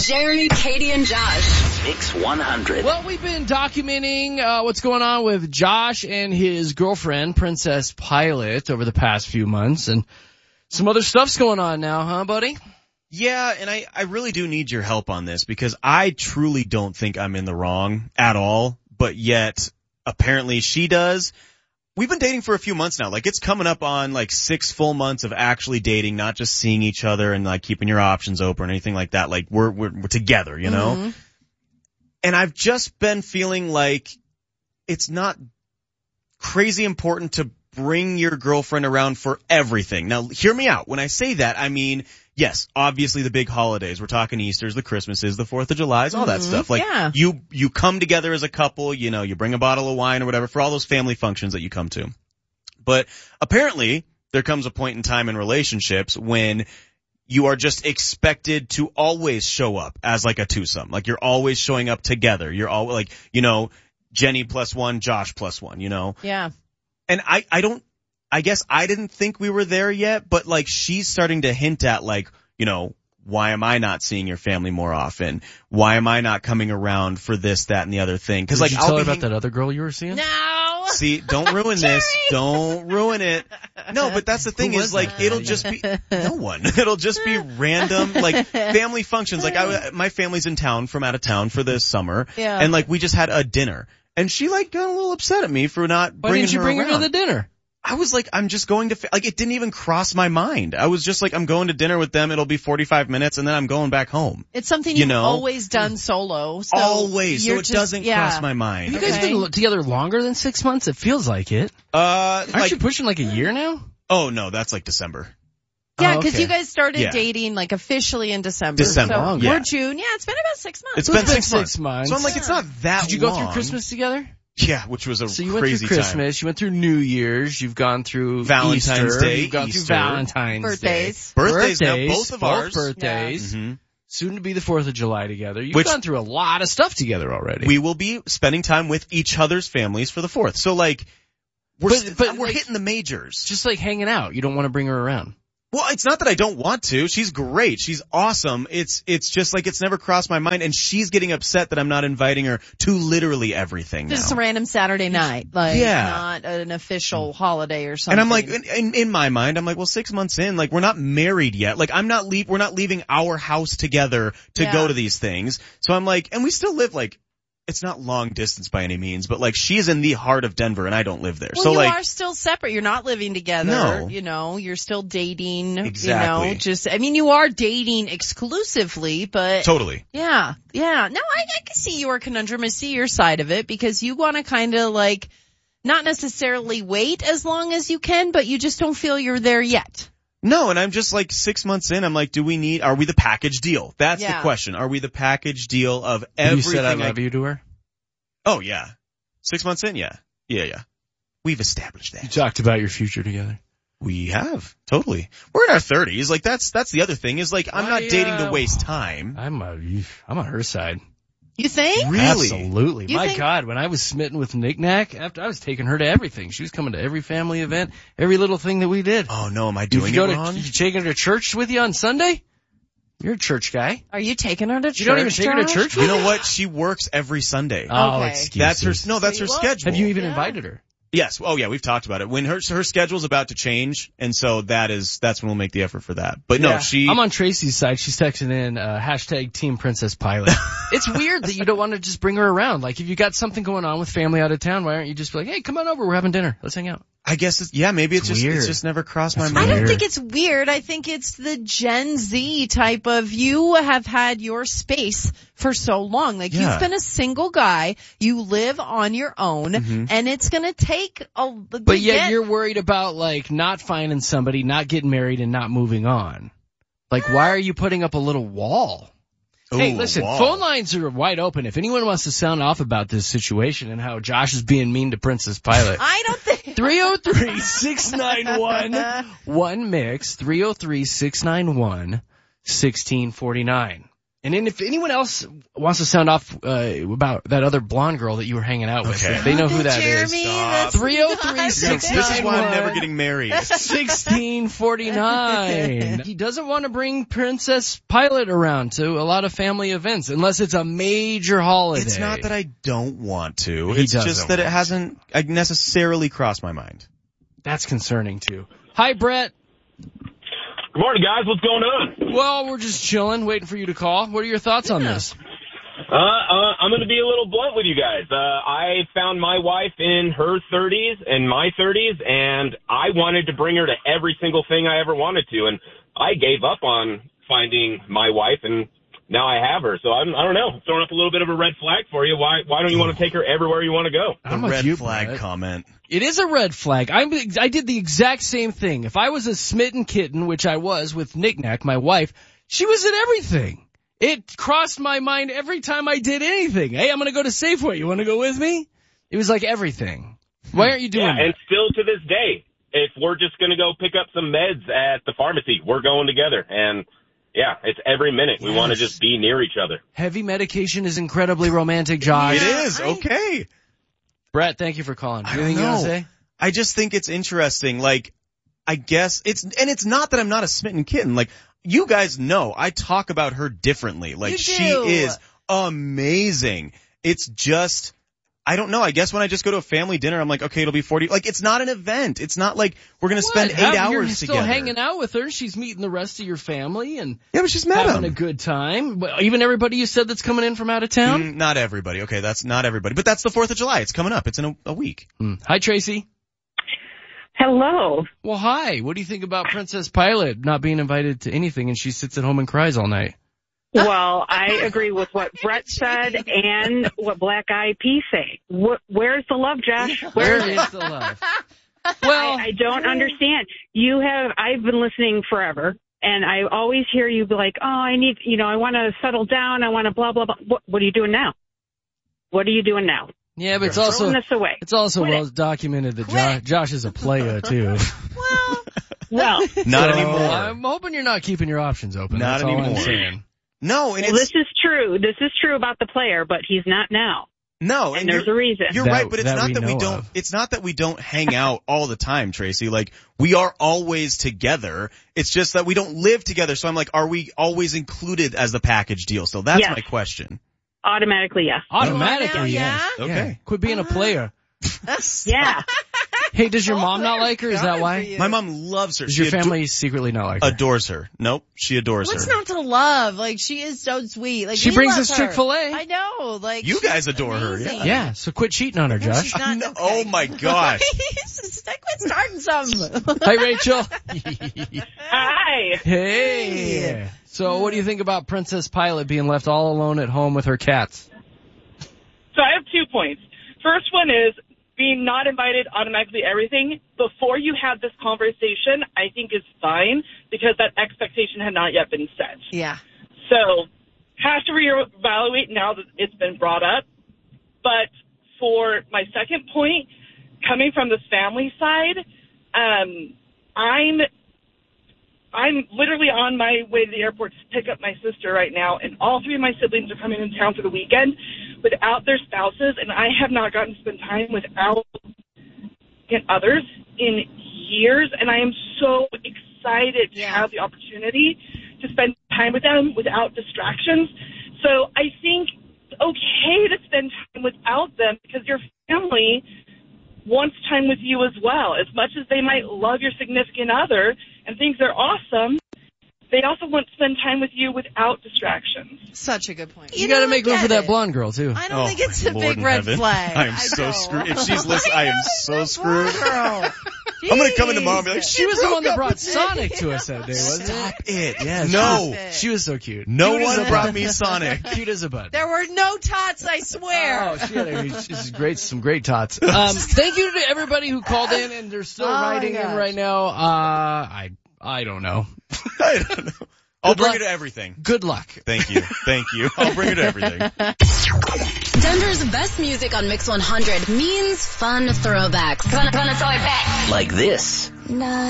Jerry, Katie, and Josh. Mix 100. Well, we've been documenting what's going on with Josh and his girlfriend, Princess Pilot, over the past few months. And some other stuff's going on now, huh, buddy? Yeah, and I really do need your help on this because I truly don't think I'm in the wrong at all, but yet apparently she does. We've been dating for a few months now. Like, it's coming up on, 6 full months of actually dating, not just seeing each other and, keeping your options open or anything like that. Like, we're together, you know? Mm-hmm. And I've just been feeling like it's not crazy important to bring your girlfriend around for everything. Now, hear me out. When I say that, I mean, yes, obviously the big holidays. We're talking Easter's, the Christmases, the 4th of July's, all that stuff. Yeah. You come together as a couple, you bring a bottle of wine or whatever for all those family functions that you come to. But apparently there comes a point in time in relationships when you are just expected to always show up as a twosome. Like, you're always showing up together. You're all Jenny plus one, Josh plus one, Yeah. And I guess I didn't think we were there yet, but she's starting to hint at why am I not seeing your family more often? Why am I not coming around for this, that, and the other thing? Cause Did you tell her about that other girl you were seeing? No. See, don't ruin this. Don't ruin it. No, but that's the thing is it'll just be no one. It'll just be random family functions. My family's in town from out of town for this summer. Yeah. And we just had a dinner. And she got a little upset at me for not Why bringing didn't you her bring around. her to the dinner? I was I'm just going to, it didn't even cross my mind. I was just I'm going to dinner with them. It'll be 45 minutes and then I'm going back home. It's something you've always done solo. So Always. So it doesn't cross my mind. Have you guys been together longer than 6 months? It feels like it. Aren't you pushing a year now? Oh, no, that's December. Yeah, because okay. you guys started dating officially in December. So yeah. we're June. Yeah, it's been about 6 months. It's been 6 months. So I'm it's not that Did you go through Christmas together? Yeah, which was a crazy time. So you went through Christmas, you went through New Year's, you've gone through Valentine's Easter, Day, you've gone Easter. through Valentine's Birthdays. Day. Birthdays now, both of ours. Birthdays. Yeah. Mm-hmm. Soon to be the 4th of July together. You've gone through a lot of stuff together already. We will be spending time with each other's families for the 4th. So we're hitting the majors. Just hanging out. You don't want to bring her around. Well, it's not that I don't want to. She's great. She's awesome. It's just it's never crossed my mind, and she's getting upset that I'm not inviting her to literally everything now. Just a random Saturday night, not an official holiday or something. And I'm in my mind, I'm well, 6 months in, we're not married yet. We're not leaving our house together to go to these things. So I'm and we still live it's not long distance by any means, but she's in the heart of Denver and I don't live there. Well, so you are still separate. You're not living together. No. You're still dating. Exactly. You are dating exclusively, but. Totally. Yeah. Yeah. No, I can see your conundrum. I see your side of it because you want to kind of not necessarily wait as long as you can, but you just don't feel you're there yet. No, and I'm just 6 months in, I'm are we the package deal? That's the question. Are we the package deal of everything? You said I love you to her? Oh, yeah. 6 months in, yeah. Yeah. We've established that. You talked about your future together. We have. Totally. We're in our 30s. That's the other thing is I'm not dating to waste time. I'm on her side. You think? Really? Absolutely. My God, when I was smitten with Nick Nack, after I was taking her to everything. She was coming to every family event, every little thing that we did. Oh no, am I doing it wrong? You taking her to church with you on Sunday? You're a church guy. Are you taking her to church? You don't even take her to church? You know what? She works every Sunday. Oh, okay. excuses. That's her schedule. Have you even invited her? Yes. Oh yeah, we've talked about it. When her schedule's about to change, and so that's when we'll make the effort for that. But no, I'm on Tracy's side. She's texting in, hashtag Team Princess Pilot. It's weird that you don't want to just bring her around. If you got something going on with family out of town, why aren't you just hey, come on over, we're having dinner. Let's hang out. I guess maybe it's just never crossed my mind. I don't think it's weird. I think it's the Gen Z type of you have had your space for so long. You've been a single guy, you live on your own, and it's gonna take But yet you're worried about not finding somebody, not getting married, and not moving on. Why are you putting up a little wall? Hey, listen, phone lines are wide open. If anyone wants to sound off about this situation and how Josh is being mean to Princess Pilot. I don't think. 303-691-1MIX, 303-691-1649. And then if anyone else wants to sound off about that other blonde girl that you were hanging out with, if they know who that is. 303-691. This is why I'm never getting married. 1649. He doesn't want to bring Princess Pilot around to a lot of family events unless it's a major holiday. It's not that I don't want to. It's just that it hasn't necessarily crossed my mind. That's concerning too. Hi, Brett. Good morning, guys. What's going on? Well, we're just chilling, waiting for you to call. What are your thoughts on this? I'm going to be a little blunt with you guys. I found my wife in her 30s and my 30s, and I wanted to bring her to every single thing I ever wanted to, and I gave up on finding my wife, and now I have her. So I don't know. Throwing up a little bit of a red flag for you. Why don't you want to take her everywhere you want to go? The red flag comment. It is a red flag. I did the exact same thing. If I was a smitten kitten, which I was with Knick-Knack, my wife, she was at everything. It crossed my mind every time I did anything. Hey, I'm going to go to Safeway. You want to go with me? It was like everything. Why aren't you doing that? And still to this day, if we're just going to go pick up some meds at the pharmacy, we're going together. And yeah, it's every minute. We want to just be near each other. Heavy medication is incredibly romantic, Josh. It is. Okay. Brett, thank you for calling. Anything you want to say? I just think it's interesting. Like, I guess it's not that I'm not a smitten kitten. Like, you guys know I talk about her differently. Like, she is amazing. It's just, I don't know. I guess when I just go to a family dinner, I'm like, okay, it'll be 40. Like, it's not an event. It's not like we're going to spend 8 hours You're together. still hanging out with her. She's meeting the rest of your family and but she's met having a good time. But even everybody you said that's coming in from out of town? Not everybody. Okay, that's not everybody. But that's the 4th of July. It's coming up. It's in a week. Hi, Tracy. Hello. Well, hi. What do you think about Princess Pilot not being invited to anything and she sits at home and cries all night? Well, I agree with what Brett said and what Black Eyed Peas say. Where's the love, Josh? Where is the love? Well, I don't understand. I've been listening forever, and I always hear you be like, oh, I want to settle down. I want to blah, blah, blah. What are you doing now? What are you doing now? Yeah, but it's also well documented that Josh is a player too. Well, not anymore. I'm hoping you're not keeping your options open. Not anymore. I'm saying. No, and this is true. This is true about the player, but he's not now. No, and there's a reason. You're right, but it's not that we don't. It's not that we don't hang out all the time, Tracy. Like, we are always together. It's just that we don't live together. So I'm like, are we always included as the package deal? So that's my question. Automatically, yes. Automatically, yes. Okay. Yeah. Quit being a player. Yeah. Hey, does your mom not like her? Is that why? My mom loves her. Does your family secretly not like her? Adores her. Nope, she adores her. What's not to love? Like, she is so sweet. Like, she brings us Chick-fil-A. I know. Like, you guys adore her. Yeah. So quit cheating on her, Josh. Okay. Oh my gosh. Quit starting something. Hi, Rachel. Hi. Hey. So what do you think about Princess Pilot being left all alone at home with her cats? So I have 2 points. First one is being not invited automatically everything. Before you had this conversation, I think is fine because that expectation had not yet been set. Yeah. So have to reevaluate now that it's been brought up. But for my second point, coming from the family side, I'm literally on my way to the airport to pick up my sister right now, and all 3 of my siblings are coming in town for the weekend without their spouses, and I have not gotten to spend time without others in years, and I am so excited to have the opportunity to spend time with them without distractions. So I think it's okay to spend time without them because your family wants time with you as well. As much as they might love your significant other and think they're awesome, they also want to spend time with you without distractions. Such a good point. You got to make room for that blonde girl, too. I don't think it's a big red flag. I am so screwed. If she's listening, I am so screwed. Girl. I'm going to come in tomorrow and be like, she was the one that brought Sonic to us that day, wasn't it? Stop it. Yeah, no. She was so cute. No one brought me Sonic. Cute as a bud. There were no tots, I swear. Oh, she had some great tots. Thank you to everybody who called in and they're still writing in right now. I don't know. I don't know. I'll bring her to everything. Good luck. Thank you. Thank you. I'll bring her to everything. Denver's best music on Mix 100 means fun throwbacks. Gonna throw it back. Like this.